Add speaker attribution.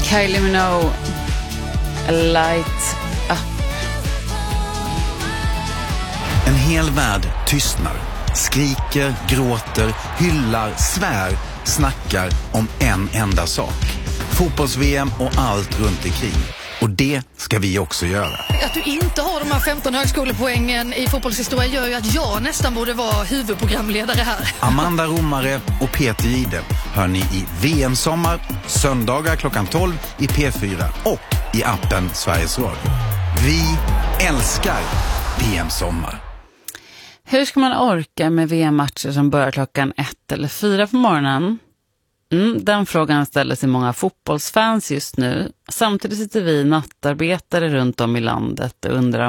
Speaker 1: Kylie Minogue, Light Up.
Speaker 2: En hel värld tystnar, skriker, gråter, hyllar, svär, snackar om en enda sak. Fotbolls-VM och allt runt omkring. Och det ska vi också göra.
Speaker 3: Att du inte har de här 15 högskolepoängen i fotbollshistoria gör ju att jag nästan borde vara huvudprogramledare här.
Speaker 2: Amanda Romare och Peter Jihde hör ni i VM-sommar, söndagar klockan 12 i P4 och i appen Sveriges Radio. Vi älskar VM-sommar.
Speaker 1: Hur ska man orka med VM-matcher som börjar klockan 1 eller 4 på morgonen? Den frågan ställer sig många fotbollsfans just nu. Samtidigt sitter vi nattarbetare runt om i landet och undrar